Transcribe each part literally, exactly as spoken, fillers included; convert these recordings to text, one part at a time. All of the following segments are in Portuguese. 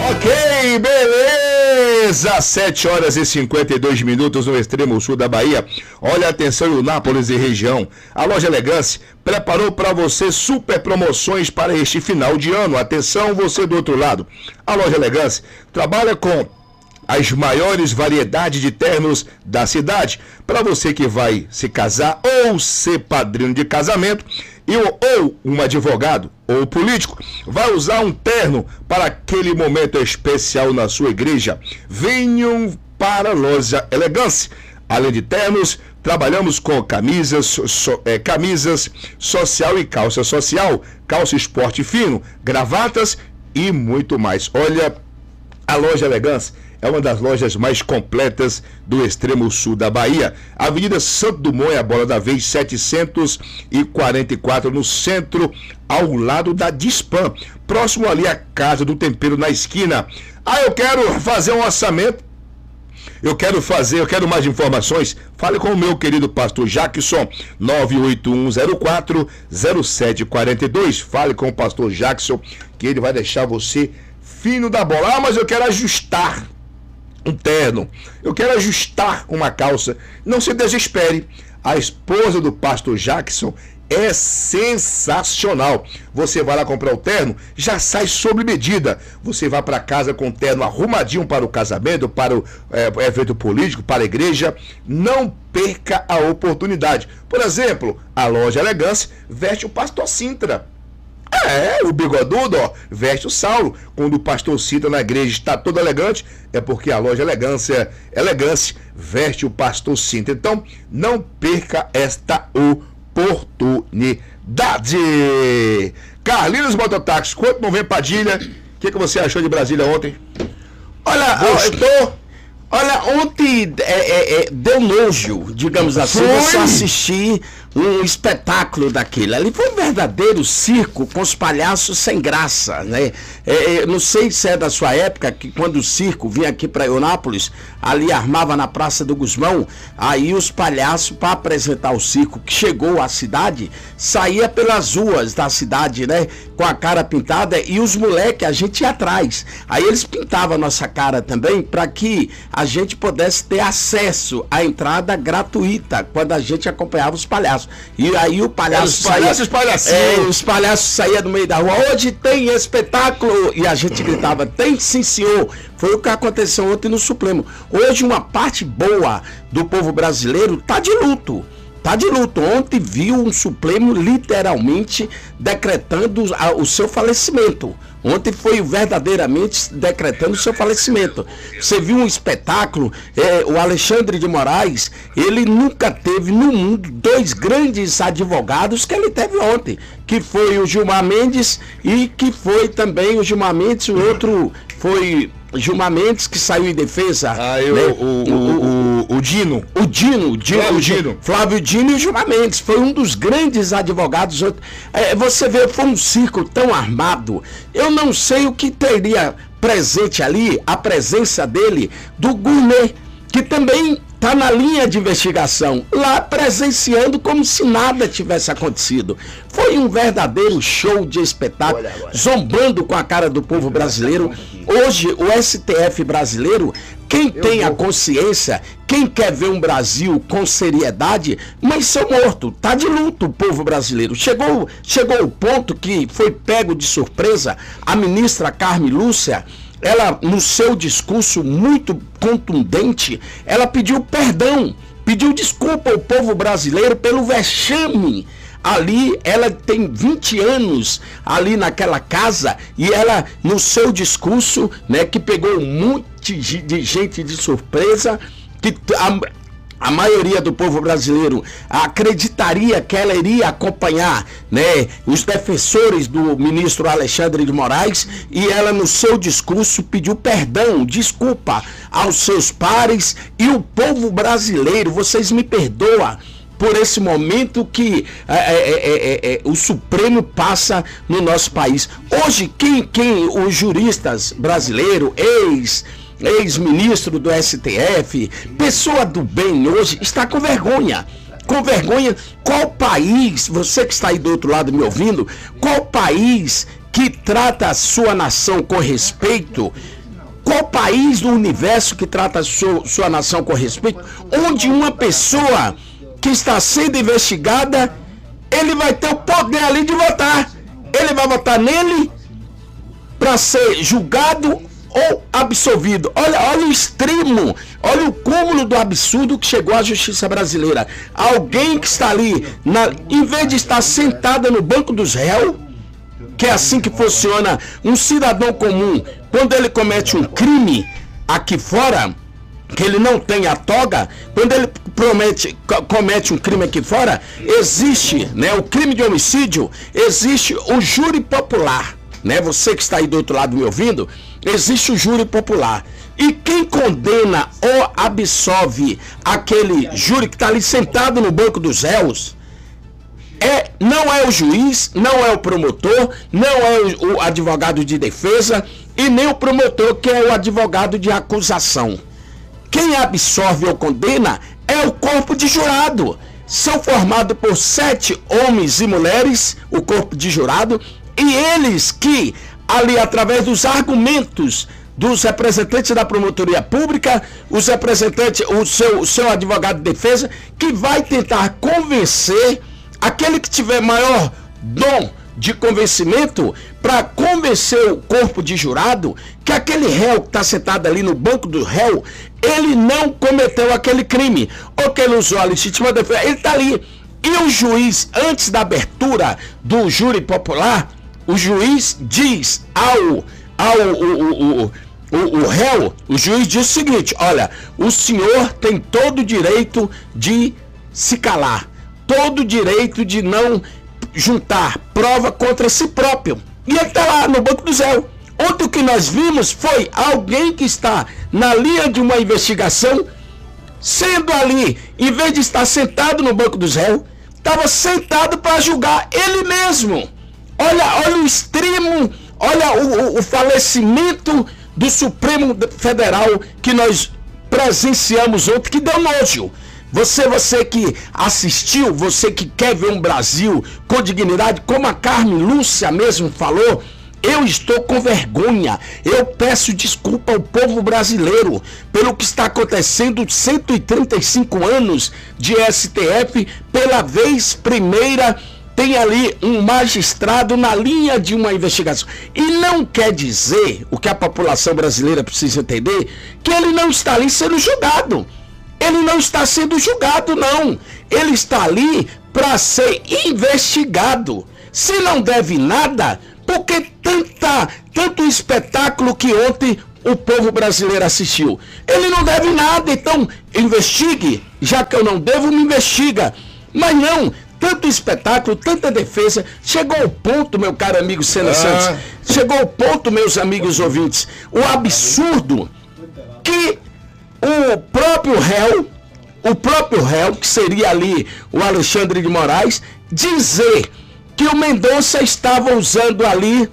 Ok, beleza! sete horas e cinquenta e dois minutos no extremo sul da Bahia. Olha, atenção, Eunápolis e região. A loja Elegance preparou para você super promoções para este final de ano. Atenção, você do outro lado. A loja Elegance trabalha com as maiores variedades de ternos da cidade. Para você que vai se casar ou ser padrinho de casamento, e, ou um advogado ou político, vai usar um terno para aquele momento especial na sua igreja. Venham para a loja Elegance. Além de ternos, trabalhamos com camisas, so, é, camisas social e calça social, calça esporte fino, gravatas e muito mais. Olha, a loja Elegance é uma das lojas mais completas do extremo sul da Bahia. Avenida Santo Dumont, a bola da vez, setecentos e quarenta e quatro, no centro, ao lado da Dispan. Próximo ali à Casa do Tempero, na esquina. Ah, eu quero fazer um orçamento. Eu quero fazer, eu quero mais informações. Fale com o meu querido pastor Jackson, nove oito um zero quatro zero sete quatro dois. Fale com o pastor Jackson, que ele vai deixar você fino da bola. Ah, mas eu quero ajustar um terno, eu quero ajustar uma calça. Não se desespere, a esposa do pastor Jackson é sensacional. Você vai lá comprar o terno, já sai sob medida. Você vai para casa com o terno arrumadinho para o casamento, para o é, evento político, para a igreja. Não perca a oportunidade. Por exemplo, a loja Elegance veste o pastor Sintra. É, o bigodudo, ó, veste o Saulo. Quando o pastor Cita na igreja está todo elegante, é porque a loja Elegância, Elegância veste o pastor Cita. Então, não perca esta oportunidade. Carlinhos Mototáxi, quanto não vem Padilha? O que, que você achou de Brasília ontem? Olha, gostou? Olha, ontem é, é, é, deu nojo, digamos assim, Foi. você assistir um espetáculo daquele. Ali foi um verdadeiro circo com os palhaços sem graça, né? É, é, não sei se é da sua época, que quando o circo vinha aqui para Eunápolis, ali armava na Praça do Gusmão, aí os palhaços, para apresentar o circo que chegou à cidade, saía pelas ruas da cidade, né? Com a cara pintada, e os moleques, a gente ia atrás. Aí eles pintavam a nossa cara também, para que a gente pudesse ter acesso à entrada gratuita, quando a gente acompanhava os palhaços. E aí o palhaço os palhaços, saía, é, os palhaços saíam do meio da rua, hoje tem espetáculo, e a gente gritava, tem sim senhor. Foi o que aconteceu ontem no Supremo. Hoje uma parte boa do povo brasileiro tá de luto. Tá de luto. Ontem viu um Supremo literalmente decretando o seu falecimento. Ontem foi verdadeiramente decretando o seu falecimento. Você viu um espetáculo, é, o Alexandre de Moraes, ele nunca teve no mundo dois grandes advogados que ele teve ontem, que foi o Gilmar Mendes e que foi também o Gilmar Mendes, o outro foi Gilmar Mendes, que saiu em defesa. Ah, eu, né? o, o, o, o, o Dino. O Dino, o Dino, Flávio o Dino, Dino. Flávio Dino e o Gilmar Mendes. Foi um dos grandes advogados. É, você vê, foi um circo tão armado. Eu não sei o que teria presente ali, a presença dele, do Gourmet, que também está na linha de investigação, lá presenciando como se nada tivesse acontecido. Foi um verdadeiro show de espetáculo, zombando com a cara do povo brasileiro. Hoje, o S T F brasileiro, quem tem a consciência, quem quer ver um Brasil com seriedade, mas são morto, tá de luto o povo brasileiro. Chegou, chegou o ponto que foi pego de surpresa a ministra Carmen Lúcia. Ela, no seu discurso muito contundente, ela pediu perdão, pediu desculpa ao povo brasileiro pelo vexame. Ali, ela tem vinte anos ali naquela casa, e ela, no seu discurso, né, que pegou um monte de gente de surpresa, que a, a maioria do povo brasileiro acreditaria que ela iria acompanhar, né, os defensores do ministro Alexandre de Moraes, e ela, no seu discurso, pediu perdão, desculpa aos seus pares e o povo brasileiro. Vocês me perdoam por esse momento que é, é, é, é, o Supremo passa no nosso país. Hoje, quem, quem os juristas brasileiros, ex ex-ministro do S T F, pessoa do bem hoje, está com vergonha. Com vergonha. Qual país, você que está aí do outro lado me ouvindo, qual país que trata a sua nação com respeito qual país do universo que trata sua, sua nação com respeito, onde uma pessoa que está sendo investigada, ele vai ter o poder ali de votar. Ele vai votar nele para ser julgado ou absolvido. Olha, olha o extremo, olha o cúmulo do absurdo que chegou à justiça brasileira. Alguém que está ali, na, em vez de estar sentada no banco dos réus, que é assim que funciona um cidadão comum, quando ele comete um crime aqui fora, que ele não tem a toga, quando ele promete, comete um crime aqui fora, existe, né, o crime de homicídio, existe o júri popular, né, você que está aí do outro lado me ouvindo, existe o júri popular, e quem condena ou absolve aquele júri que está ali sentado no banco dos réus, é, não é o juiz, não é o promotor, não é o, o advogado de defesa e nem o promotor, que é o advogado de acusação. Quem absolve ou condena é o corpo de jurado. São formados por sete homens e mulheres, o corpo de jurado, e eles que, ali através dos argumentos dos representantes da promotoria pública, os representantes, o seu, o seu advogado de defesa, que vai tentar convencer aquele que tiver maior dom de convencimento, para convencer o corpo de jurado que aquele réu que está sentado ali no banco do réu, ele não cometeu aquele crime, ou que ele usou a legítima defesa, ele está ali. E o juiz, antes da abertura do júri popular, o juiz diz ao, ao o, o, o, o, o réu, o juiz diz o seguinte: olha, o senhor tem todo o direito de se calar, todo o direito de não juntar prova contra si próprio. E ele está lá no banco do réus. Ontem o que nós vimos foi alguém que está na linha de uma investigação, sendo ali, em vez de estar sentado no banco dos réus, estava sentado para julgar ele mesmo. Olha, olha o extremo, olha o, o, o falecimento do Supremo Federal que nós presenciamos ontem, que deu nojo. Você, você que assistiu, você que quer ver um Brasil com dignidade, como a Carmen Lúcia mesmo falou, eu estou com vergonha. Eu peço desculpa ao povo brasileiro pelo que está acontecendo. Cento e trinta e cinco anos de S T F, pela vez primeira tem ali um magistrado na linha de uma investigação. E não quer dizer, o que a população brasileira precisa entender, que ele não está ali sendo julgado. Ele não está sendo julgado, não. Ele está ali para ser investigado. Se não deve nada, por que tanta, tanto espetáculo que ontem o povo brasileiro assistiu? Ele não deve nada, então investigue. Já que eu não devo, me investiga. Mas não, tanto espetáculo, tanta defesa. Chegou ao ponto, meu caro amigo Sena ah. Santos, chegou ao ponto, meus amigos ouvintes, o absurdo que o próprio réu, o próprio réu, que seria ali o Alexandre de Moraes, dizer que o Mendonça estava usando ali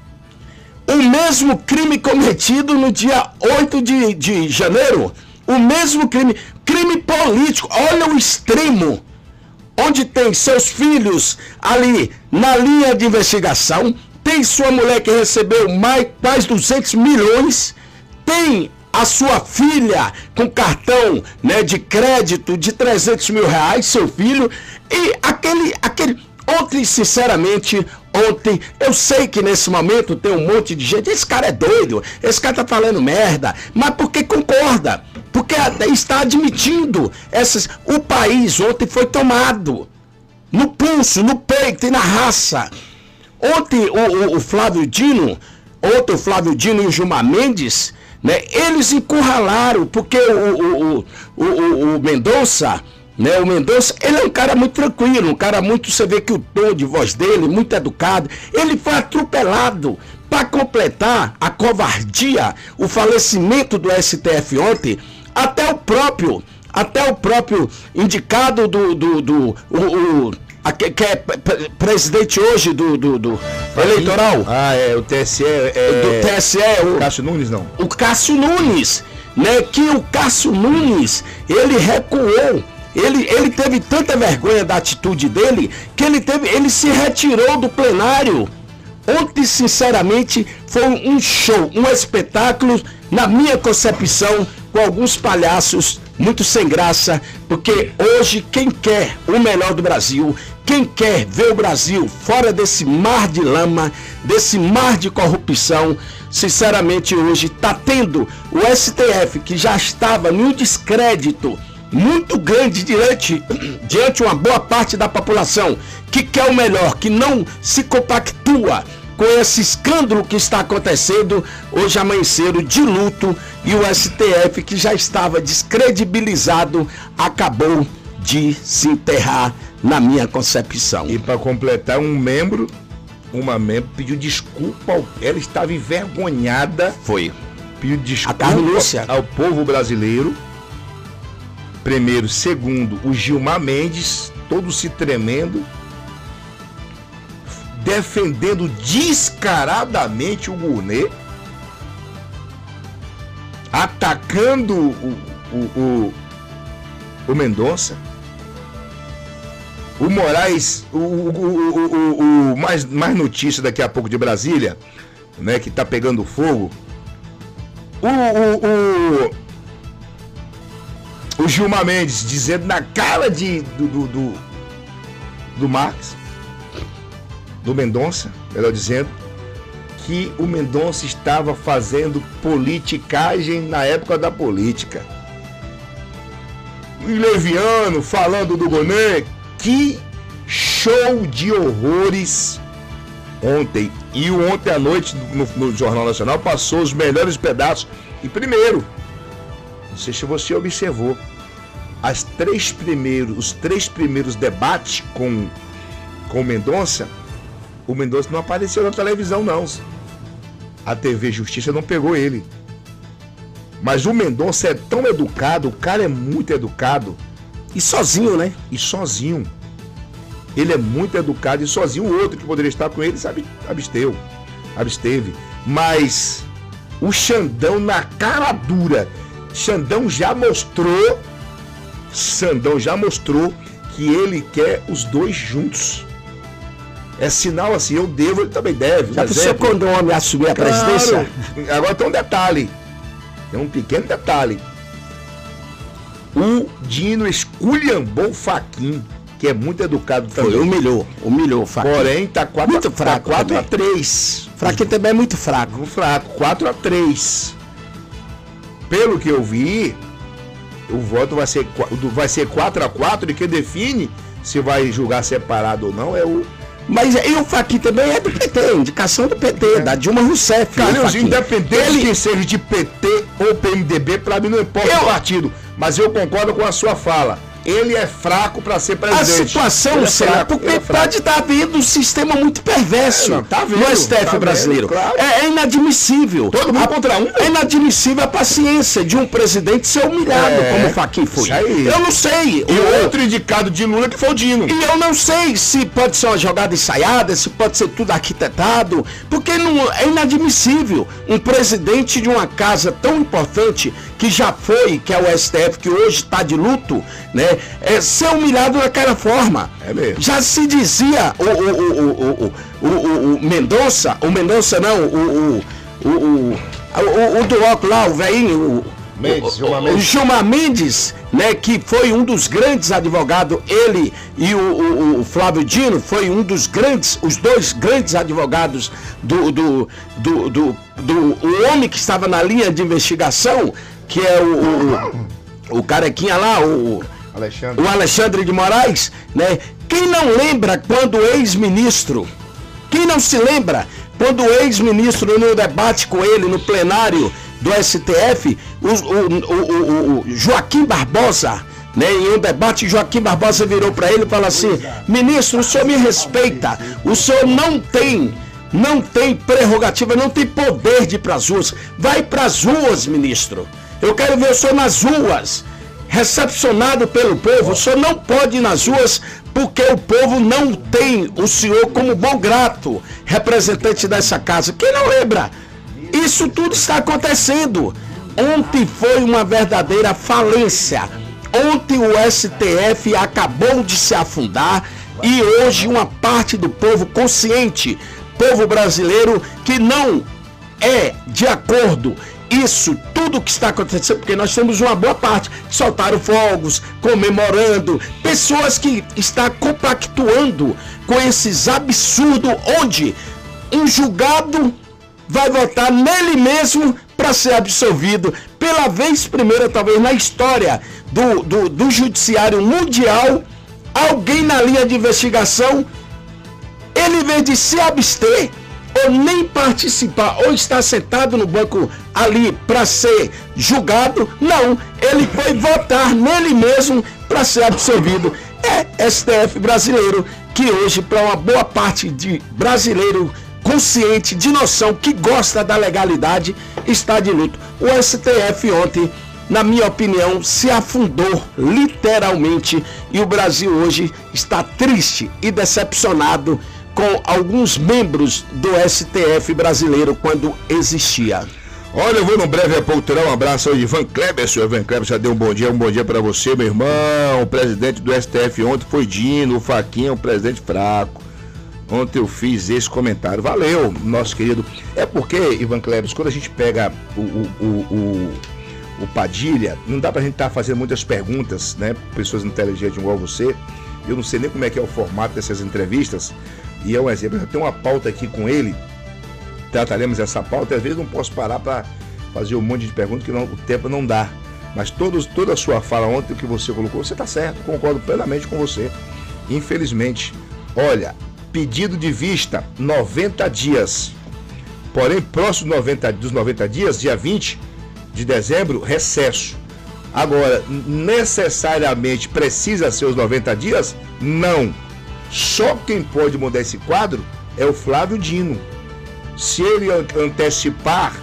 o mesmo crime cometido no dia oito de, de janeiro, o mesmo crime, crime político. Olha o extremo, onde tem seus filhos ali na linha de investigação, tem sua mulher que recebeu mais, mais duzentos milhões, tem a sua filha com cartão, né, de crédito de trezentos mil reais, seu filho, e aquele, aquele, ontem, sinceramente, ontem, eu sei que nesse momento tem um monte de gente, esse cara é doido, esse cara tá falando merda, mas porque concorda, porque está admitindo, essas, o país ontem foi tomado, no pulso, no peito e na raça. Ontem o, o, o Flávio Dino, ontem o Flávio Dino e o Gilmar Mendes, né, eles encurralaram, porque o, o, o, o, o Mendonça, né, o Mendonça, ele é um cara muito tranquilo, um cara muito, você vê que o tom de voz dele, muito educado, ele foi atropelado. Para completar a covardia, o falecimento do S T F ontem, até o próprio, até o próprio indicado do, do, do o, o, a, que, que é presidente hoje do, do, do eleitoral. Ah, é o T S E. É, do T S E. O Cássio Nunes, não. O Cássio Nunes, né? Que o Cássio Nunes, ele recuou. Ele, ele teve tanta vergonha da atitude dele que ele, teve, ele se retirou do plenário. Ontem, sinceramente, foi um show, um espetáculo, na minha concepção, com alguns palhaços muito sem graça, porque hoje quem quer o melhor do Brasil, quem quer ver o Brasil fora desse mar de lama, desse mar de corrupção, sinceramente hoje está tendo o S T F, que já estava num descrédito muito grande diante, diante uma boa parte da população, que quer o melhor, que não se compactua com esse escândalo que está acontecendo. Hoje amanheceram de luto e o S T F, que já estava descredibilizado, acabou de se enterrar, na minha concepção. E para completar, um membro, uma membro pediu desculpa, ao, ela estava envergonhada. Foi. Pediu desculpa a ao povo brasileiro. Primeiro, segundo, o Gilmar Mendes, todo se tremendo, defendendo descaradamente o Gournês, atacando o, o, o, o Mendonça. O Moraes, o, o, o, o, o mais, mais notícia daqui a pouco de Brasília, né, que tá pegando fogo. O, o, o, o Gilmar Mendes dizendo na cara de, do, do, do, do Marx, do Mendonça, melhor dizendo, que o Mendonça estava fazendo politicagem na época da política. E Leviano falando do Gournês. Que show de horrores ontem. E o ontem à noite no, no Jornal Nacional passou os melhores pedaços. E primeiro, não sei se você observou, as três primeiros, os três primeiros debates com, com o Mendonça, o Mendonça não apareceu na televisão, não. A T V Justiça não pegou ele. Mas o Mendonça é tão educado, o cara é muito educado. E sozinho, né? E sozinho. Ele é muito educado e sozinho. O outro que poderia estar com ele, sabe, absteu. Absteve. Mas o Xandão na cara dura. Xandão já mostrou. Xandão já mostrou que ele quer os dois juntos. É sinal assim, eu devo, ele também deve. Já pensou quando o homem assumir a Claro. presidência? Agora tem um detalhe. Tem um pequeno detalhe. O Dino esculhambou o Fachin, que é muito educado também. Foi, humilhou, humilhou o Fachin. Porém, tá quatro Muito fraco quatro também. a três. Fachin também é muito fraco. Muito fraco, quatro a três. Pelo que eu vi, o voto vai ser, vai ser quatro a quatro e quem define se vai julgar separado ou não é o... Mas e o Fachin também é do P T, indicação do P T, é. da Dilma Rousseff. Carlinhos, independente ele... que seja de P T ou P M D B, pra mim não importa eu... o partido. Mas eu concordo com a sua fala. Ele é fraco para ser presidente. A situação, será? Porque é pode estar havendo um sistema muito perverso é, não, tá vendo, no S T F tá brasileiro. Vendo, claro. é, é inadmissível. Todo mundo a, contra um. É inadmissível a paciência de um presidente ser humilhado, é, como o Fachin foi. Eu não sei. E o outro indicado de Lula que foi o Dino. E eu não sei se pode ser uma jogada ensaiada, se pode ser tudo arquitetado, porque não, é inadmissível um presidente de uma casa tão importante que já foi, que é o S T F, que hoje está de luto, né? É ser humilhado daquela forma. É mesmo. Já se dizia o, o, o, o, o, o, o Mendonça, o Mendonça não, o, o, o, o, o, o do óculos lá, o velhinho, o, Mendes, o, o, o Gilmar Mendes, né, que foi um dos grandes advogados, ele e o, o, o Flávio Dino foi um dos grandes, os dois grandes advogados do, do, do, do, do o homem que estava na linha de investigação, que é o, o, o carequinha lá, o Alexandre. o Alexandre de Moraes, né? Quem não lembra quando o ex-ministro, quem não se lembra quando o ex-ministro no debate com ele no plenário do S T F, o, o, o, o Joaquim Barbosa, né? Em um debate, Joaquim Barbosa virou para ele e falou assim: ministro, o senhor me respeita, o senhor não tem não tem prerrogativa, não tem poder de ir para as ruas. Vai para as ruas, ministro. Eu quero ver o senhor nas ruas, recepcionado pelo povo. O senhor não pode ir nas ruas porque o povo não tem o senhor como bom grato representante dessa casa. Quem não lembra? Isso tudo está acontecendo. Ontem foi uma verdadeira falência. Ontem o S T F acabou de se afundar e hoje uma parte do povo consciente, povo brasileiro que não é de acordo isso, tudo que está acontecendo, porque nós temos uma boa parte que soltaram fogos, comemorando, pessoas que estão compactuando com esses absurdos, onde um julgado vai votar nele mesmo para ser absolvido pela vez primeira, talvez na história do, do, do judiciário mundial. Alguém na linha de investigação, ele em vez de se abster ou nem participar, ou estar sentado no banco ali para ser julgado, não, ele foi votar nele mesmo para ser absolvido. É S T F brasileiro, que hoje, para uma boa parte de brasileiro consciente, de noção, que gosta da legalidade, está de luto. O S T F ontem, na minha opinião, se afundou literalmente, e o Brasil hoje está triste e decepcionado com alguns membros do S T F brasileiro quando existia. Olha, eu vou no breve apontar um abraço ao Ivan Kleber. Senhor Ivan Kleber, já deu um bom dia, um bom dia para você, meu irmão. O presidente do S T F ontem foi Dino, o Faquinha, um presidente fraco. Ontem eu fiz esse comentário. Valeu, nosso querido. É porque, Ivan Kleber, quando a gente pega o, o, o, o, o Padilha, não dá pra gente estar tá fazendo muitas perguntas, né? Pessoas inteligentes igual você. Eu não sei nem como é que é o formato dessas entrevistas. E é um exemplo, eu tenho uma pauta aqui com ele, trataremos essa pauta, e às vezes não posso parar para fazer um monte de perguntas que não, o tempo não dá. Mas todos, toda a sua fala ontem, o que você colocou, você está certo, concordo plenamente com você. Infelizmente, olha, pedido de vista, noventa dias. Porém, próximo noventa, dos noventa dias, dia vinte de dezembro, recesso. Agora, necessariamente precisa ser os noventa dias? Não. Só quem pode mudar esse quadro é o Flávio Dino. Se ele antecipar,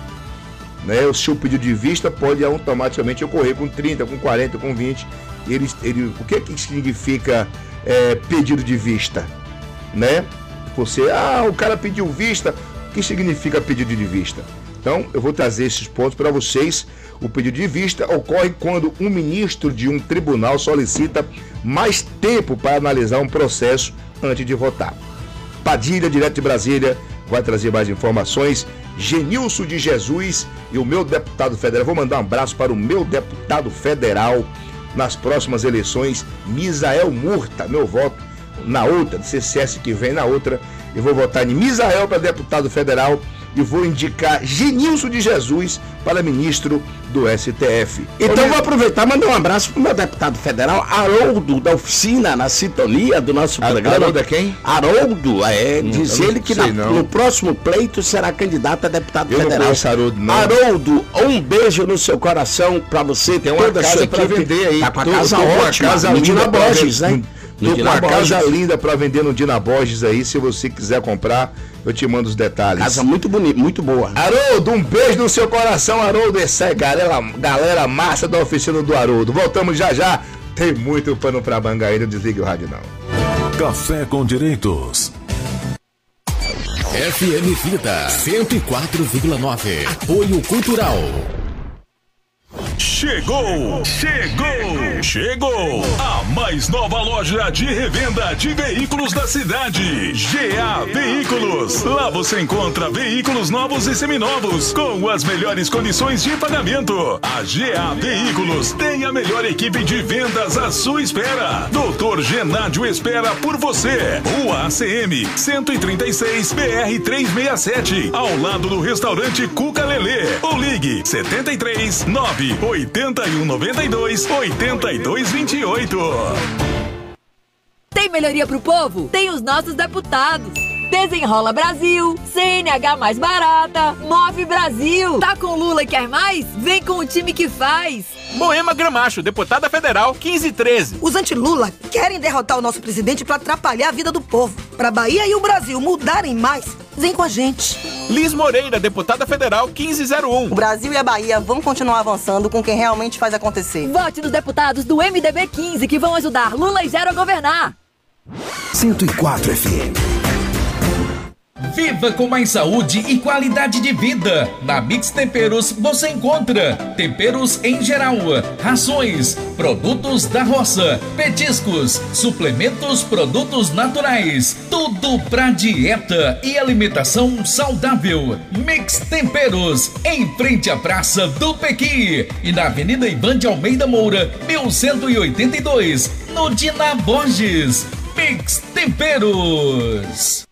né, o seu pedido de vista pode automaticamente ocorrer com trinta, com quarenta, com vinte. Ele, ele, o que, que significa é, pedido de vista? Né? Você, ah, o cara pediu vista. O que significa pedido de vista? Então, eu vou trazer esses pontos para vocês. O pedido de vista ocorre quando um ministro de um tribunal solicita mais tempo para analisar um processo antes de votar. Padilha, direto de Brasília, vai trazer mais informações. Genilson de Jesus e o meu deputado federal. Vou mandar um abraço para o meu deputado federal nas próximas eleições, Misael Murta. Meu voto na outra, de C C S que vem na outra. Eu vou votar em Misael para deputado federal e vou indicar Genilson de Jesus para ministro do S T F. Então Olha... vou aproveitar e mandar um abraço para o meu deputado federal, Haroldo, da oficina, na sintonia do nosso Har programa. Haroldo é quem? Haroldo, é, hum, diz ele que na, no próximo pleito será candidato a deputado eu federal. Não conheço Haroldo, não. Haroldo, um beijo no seu coração para você. Tem uma casa para vender aí. Tá com a tô, casa tô ótima, casa no Dina Borges, né? Tô com uma casa linda para vender no Dina Borges aí, se você quiser comprar, eu te mando os detalhes. Casa muito bonita, muito boa. Haroldo, um beijo no seu coração, Haroldo. Essa é galera, galera massa da oficina do Haroldo. Voltamos já já. Tem muito pano pra manga aí, não desligue o rádio não. Café com Direitos. F M Vida cento e quatro vírgula nove. Apoio Cultural. Chegou, chegou, chegou a mais nova loja de revenda de veículos da cidade, G A Veículos. Lá você encontra veículos novos e seminovos com as melhores condições de pagamento. A G A Veículos tem a melhor equipe de vendas à sua espera. doutor Genádio espera por você. Rua A C M cento e trinta e seis, B R trezentos e sessenta e sete, ao lado do restaurante Cuca Lelê. Ou ligue setenta e três, nove oitenta e um, noventa e dois, oitenta e dois, vinte e oito. Tem melhoria pro povo? Tem os nossos deputados. Desenrola Brasil, C N H mais barata, Move Brasil. Tá com Lula e quer mais? Vem com o time que faz. Moema Gramacho, deputada federal quinze treze. Os anti-Lula querem derrotar o nosso presidente para atrapalhar a vida do povo. Pra Bahia e o Brasil mudarem mais, vem com a gente. Liz Moreira, deputada federal quinze zero um. O Brasil e a Bahia vão continuar avançando com quem realmente faz acontecer. Vote nos deputados do M D B quinze que vão ajudar Lula e Zero a governar. cento e quatro F M. Viva com mais saúde e qualidade de vida. Na Mix Temperos você encontra temperos em geral, rações, produtos da roça, petiscos, suplementos, produtos naturais, tudo pra dieta e alimentação saudável. Mix Temperos, em frente à Praça do Pequi e na Avenida Ivan de Almeida Moura, mil cento e oitenta e dois, no Dina Borges. Mix Temperos.